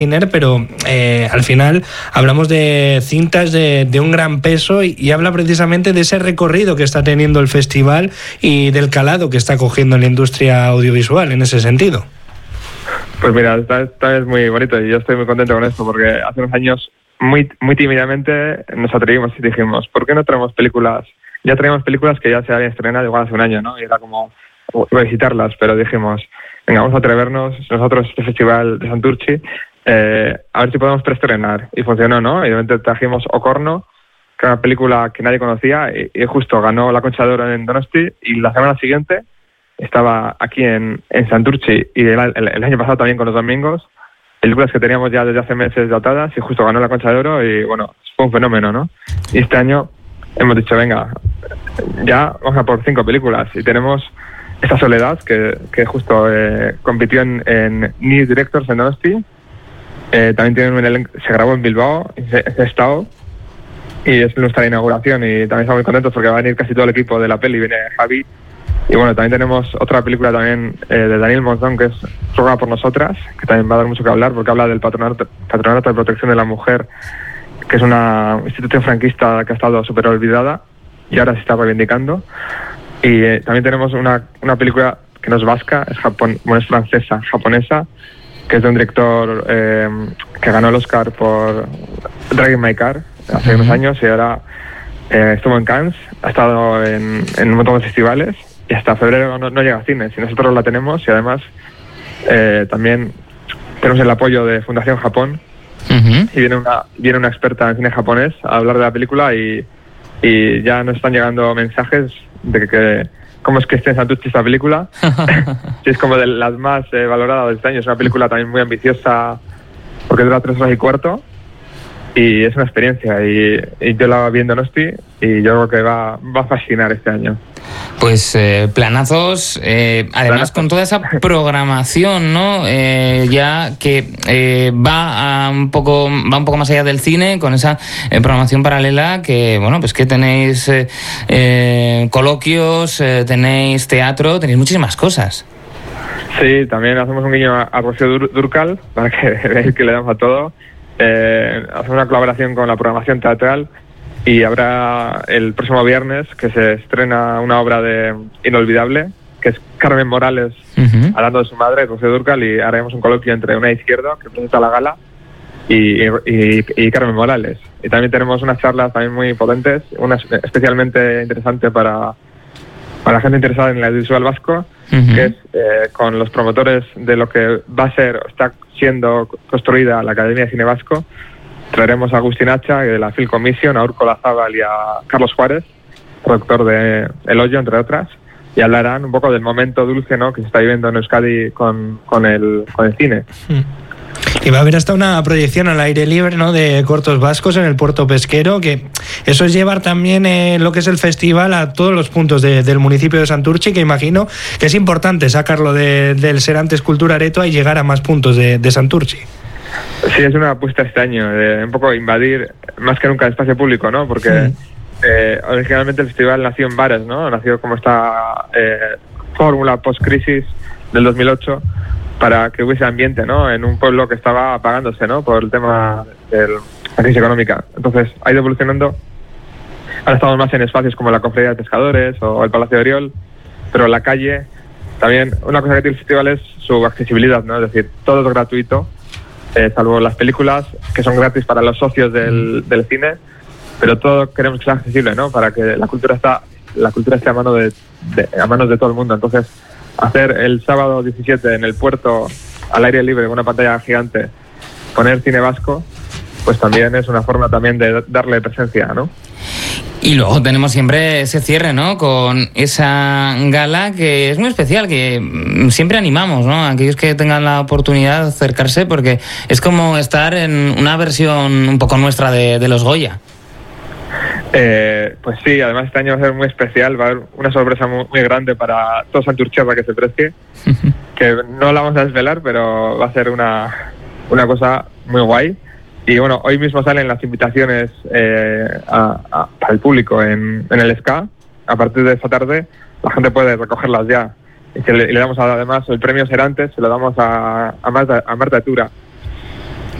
pero al final hablamos de cintas de un gran peso y habla precisamente de ese recorrido que está teniendo el festival y del calado que está cogiendo en la industria audiovisual en ese sentido. Pues mira, esta es muy bonito y yo estoy muy contento con esto porque hace unos años muy tímidamente nos atrevimos y dijimos, ¿por qué no traemos películas? Ya traíamos películas que ya se habían estrenado igual hace un año, ¿no? Y era como visitarlas, pero dijimos, venga, vamos a atrevernos nosotros este festival de Santurtzi, a ver si podemos preestrenar. Y funcionó, ¿no? Y de repente trajimos Ocorno, que era una película que nadie conocía, y justo ganó la Concha de Oro en Donosti, y la semana siguiente estaba aquí en Santurtzi, y el año pasado también con Los Domingos, películas que teníamos ya desde hace meses dotadas, y justo ganó la Concha de Oro, y bueno, fue un fenómeno, ¿no? Y este año hemos dicho, venga, ya vamos a por 5 películas, y tenemos esta Soledad, que justo compitió en New Directors en Donosti. También tienen un elenco, se grabó en Bilbao, en Estado, y es nuestra inauguración, y también estamos muy contentos porque va a venir casi todo el equipo de la peli, viene Javi. Y bueno, también tenemos otra película también de Daniel Monzón, que es Ruega por Nosotras, que también va a dar mucho que hablar porque habla del Patronato de Protección de la Mujer, que es una institución franquista que ha estado súper olvidada y ahora se está reivindicando. Y también tenemos una película que no es vasca, es francesa, japonesa, que es de un director que ganó el Oscar por Driving My Car hace unos años y ahora estuvo en Cannes, ha estado en un montón de festivales y hasta febrero no llega a cines y nosotros la tenemos y además también tenemos el apoyo de Fundación Japón y viene una experta en cine japonés a hablar de la película y ya nos están llegando mensajes de que cómo es que esté en Santurtzi esta película. Sí, es como de las más valoradas de este año. Es una película también muy ambiciosa porque dura 3 horas y cuarto y es una experiencia y yo la vi en Donosti y yo creo que va a fascinar este año. Pues planazos, además con toda esa programación, ¿no? Ya que va un poco más allá del cine, con esa programación paralela que, bueno, pues que tenéis coloquios, tenéis teatro, tenéis muchísimas cosas. Sí, también hacemos un guiño a Rocío Dúrcal para que veáis que le damos a todo. Hacemos una colaboración con la programación teatral y habrá el próximo viernes que se estrena una obra de Inolvidable, que es Carmen Morales hablando de su madre, Rocío Dúrcal, y haremos un coloquio entre Una Izquierdo, que presenta la gala, y Carmen Morales. Y también tenemos unas charlas también muy potentes, una especialmente interesante para la gente interesada en el audiovisual vasco, que es con los promotores de lo que va a ser, está siendo construida la Academia de Cine Vasco. Traeremos a Agustín Hacha de la Film Commission, a Urko Lazábal y a Carlos Juárez, productor de El Hoyo, entre otras, y hablarán un poco del momento dulce, ¿no?, que se está viviendo en Euskadi con el cine. Y va a haber hasta una proyección al aire libre, ¿no?, de cortos vascos en el puerto pesquero, que eso es llevar también lo que es el festival a todos los puntos del municipio de Santurtzi, que imagino que es importante sacarlo del Serantes Cultura Areto y llegar a más puntos de Santurtzi. Sí, es una apuesta este año, de un poco invadir más que nunca el espacio público, ¿no? Porque originalmente el festival nació en bares, ¿no? Nació como esta fórmula post-crisis del 2008 para que hubiese ambiente, ¿no?, en un pueblo que estaba apagándose, ¿no?, por el tema de la crisis económica. Entonces ha ido evolucionando. Ahora estamos más en espacios como la Cofradía de Pescadores o el Palacio de Oriol, pero la calle también. Una cosa que tiene el festival es su accesibilidad, ¿no? Es decir, todo es gratuito, salvo las películas que son gratis para los socios del cine, pero todo queremos que sea accesible, ¿no?, para que la cultura esté a manos de todo el mundo. Entonces, hacer el sábado 17 en el puerto al aire libre con una pantalla gigante, poner cine vasco, pues también es una forma también de darle presencia, ¿no? Y luego tenemos siempre ese cierre, ¿no?, con esa gala que es muy especial, que siempre animamos, ¿no?, a aquellos que tengan la oportunidad de acercarse, porque es como estar en una versión un poco nuestra de los Goya. Pues sí, además este año va a ser muy especial, va a haber una sorpresa muy grande para todo Santurtzi que se precie, que no la vamos a desvelar, pero va a ser una cosa muy guay. Y bueno, hoy mismo salen las invitaciones para el público en el SCA. A partir de esta tarde la gente puede recogerlas ya. Y le damos además el premio Serantes, se lo damos a Marta Tura,